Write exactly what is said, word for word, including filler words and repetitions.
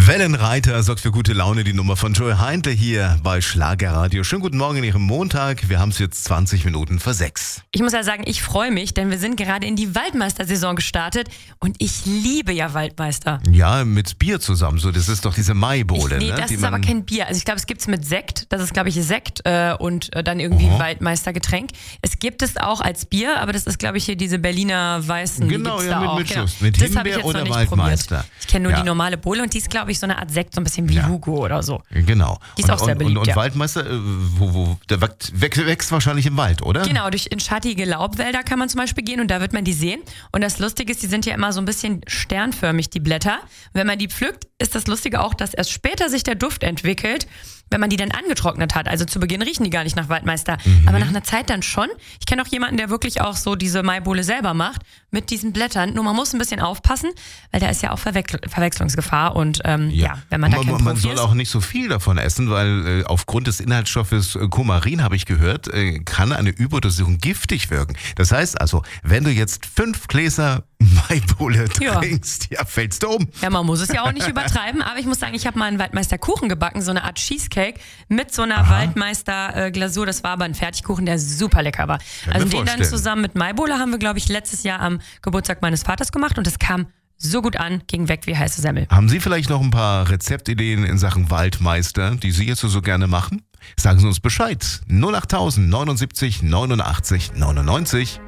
Wellenreiter sorgt für gute Laune, die Nummer von Joey Heindle hier bei Schlagerradio. Schönen guten Morgen in Ihrem Montag. Wir haben es jetzt zwanzig Minuten vor sechs. Ich muss ja sagen, ich freue mich, denn wir sind gerade in die Waldmeistersaison gestartet und ich liebe ja Waldmeister. Ja, mit Bier zusammen. So, das ist doch diese Maibowle. Ich, nee, ne? das die ist man aber kein Bier. Also ich glaube, es gibt es mit Sekt. Das ist, glaube ich, Sekt äh, und äh, dann irgendwie Aha. Waldmeistergetränk. Es gibt es auch als Bier, aber das ist, glaube ich, hier diese Berliner Weißen. Genau, die gibt's ja, da mit, auch. mit Genau. Schuss. Mit Das habe ich Himbeer jetzt oder noch nicht Waldmeister. probiert. Ich kenne nur Ja. die normale Bowle und die ist, glaube ich, so eine Art Sekt, so ein bisschen wie Ja. Hugo oder so. Genau. Die ist und, auch sehr und, beliebt, Und, und ja. Waldmeister, äh, wo, wo, der wächst, wächst wahrscheinlich im Wald, oder? Genau, durch in schattige Laubwälder kann man zum Beispiel gehen und da wird man die sehen. Und das Lustige ist, die sind ja immer so ein bisschen sternförmig, die Blätter. Wenn man die pflückt, ist das Lustige auch, dass erst später sich der Duft entwickelt, wenn man die dann angetrocknet hat. Also zu Beginn riechen die gar nicht nach Waldmeister, Mhm. aber nach einer Zeit dann schon. Ich kenne auch jemanden, der wirklich auch so diese Maibowle selber macht mit diesen Blättern. Nur man muss ein bisschen aufpassen, weil da ist ja auch Verwechsel- Verwechslungsgefahr und ähm, ja. ja, wenn man da man, kein man Profi soll ist. auch nicht so viel davon essen, weil äh, aufgrund des Inhaltsstoffes äh, Kumarin, habe ich gehört, äh, kann eine Überdosierung giftig wirken. Das heißt also, wenn du jetzt fünf Gläser Maibowle Ja. trinkst, ja, fällst du um. Ja, man muss es ja auch nicht übertreiben, aber ich muss sagen, ich habe mal einen Waldmeister-Kuchen gebacken, so eine Art Cheesecake mit so einer Waldmeister-Glasur. Das war aber ein Fertigkuchen, der super lecker war. Kann Also mir den dann vorstellen. zusammen mit Maibowle haben wir, glaube ich, letztes Jahr am Geburtstag meines Vaters gemacht und das kam so gut an, ging weg wie heiße Semmel. Haben Sie vielleicht noch ein paar Rezeptideen in Sachen Waldmeister, die Sie jetzt so gerne machen? Sagen Sie uns Bescheid. null acht neunundsiebzig neunundachtzig neunundneunzig.